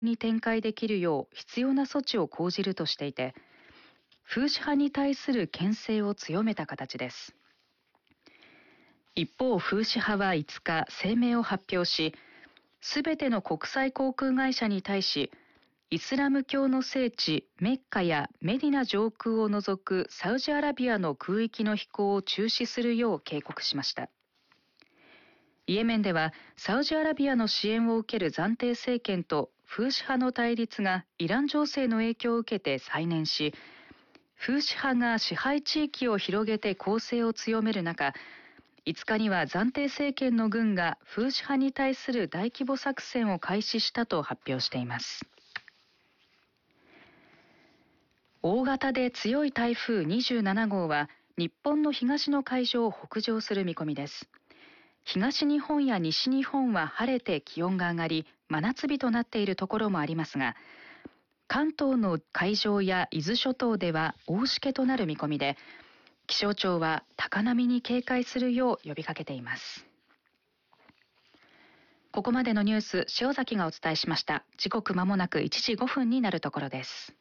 に展開できるよう必要な措置を講じるとしていて、風刺派に対する牽制を強めた形です。一方、風刺派は5日声明を発表し、すべての国際航空会社に対し、イスラム教の聖地メッカやメディナ上空を除くサウジアラビアの空域の飛行を中止するよう警告しました。イエメンではサウジアラビアの支援を受ける暫定政権と風刺派の対立がイラン情勢の影響を受けて再燃し、風刺派が支配地域を広げて攻勢を強める中、5日には暫定政権の軍が風刺派に対する大規模作戦を開始したと発表しています。大型で強い台風27号は日本の東の海上を北上する見込みです。東日本や西日本は晴れて気温が上がり、真夏日となっているところもありますが、関東の海上や伊豆諸島では大しけとなる見込みで、気象庁は高波に警戒するよう呼びかけています。ここまでのニュース、塩崎がお伝えしました。時刻まもなく1時5分になるところです。